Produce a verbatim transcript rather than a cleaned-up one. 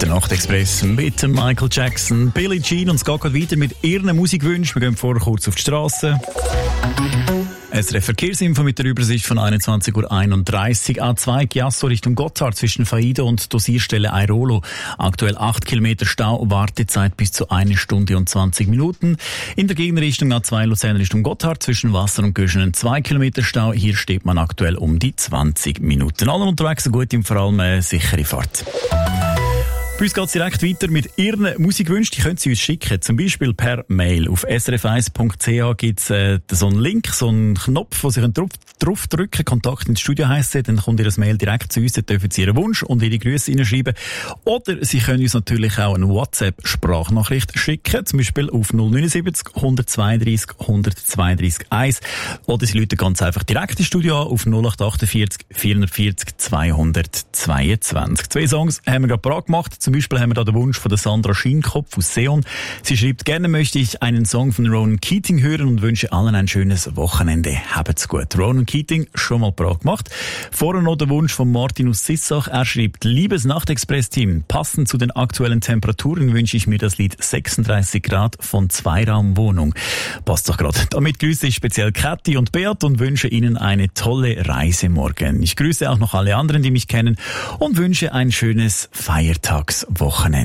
Der Nachtexpress mit Michael Jackson, Billie Jean, und es geht gerade weiter mit ihren Musikwünschen. Wir gehen vorher kurz auf die Straße. S R F Verkehrsinfo mit der Übersicht von einundzwanzig Uhr einunddreißig. A zwei Chiasso Richtung Gotthard zwischen Faida und Dosierstelle Airolo. Aktuell acht Kilometer Stau, Wartezeit bis zu eine Stunde und zwanzig Minuten. In der Gegenrichtung A zwei Luzern Richtung Gotthard zwischen Wasser und Göschenen zwei Kilometer Stau. Hier steht man aktuell um die zwanzig Minuten. Alle unterwegs, gut und vor allem eine sichere Fahrt. Bei uns geht es direkt weiter mit Ihren Musikwünschen. Die können Sie uns schicken, zum Beispiel per Mail. Auf s r f eins punkt c h gibt es äh, so einen Link, so einen Knopf, wo Sie drauf, drauf drücken, Kontakt ins Studio heisst, dann kommt Ihr Mail direkt zu uns, dann dürfen Sie Ihren Wunsch und Ihre Grüße hineinschreiben. Oder Sie können uns natürlich auch eine WhatsApp-Sprachnachricht schicken, zum Beispiel auf null neun sieben null eins zwei drei null eins zwei drei eins. Oder Sie rufen ganz einfach direkt ins Studio an auf null acht achtundvierzig vierundvierzig zweihundertzweiundzwanzig. Zwei Songs haben wir gerade parat gemacht. Zum Beispiel haben wir da den Wunsch von der Sandra Schienkopf aus Seon. Sie schreibt, gerne möchte ich einen Song von Ronan Keating hören und wünsche allen ein schönes Wochenende. Habt's gut. Ronan Keating, schon mal parat gemacht. Vorher noch der Wunsch von Martin aus Sissach. Er schreibt, liebes Nachtexpress-Team, passend zu den aktuellen Temperaturen wünsche ich mir das Lied sechsunddreißig Grad von Zweiraumwohnung. Passt doch gerade. Damit grüße ich speziell Kathi und Beat und wünsche Ihnen eine tolle Reise morgen. Ich grüße auch noch alle anderen, die mich kennen und wünsche ein schönes Feiertagswochenende.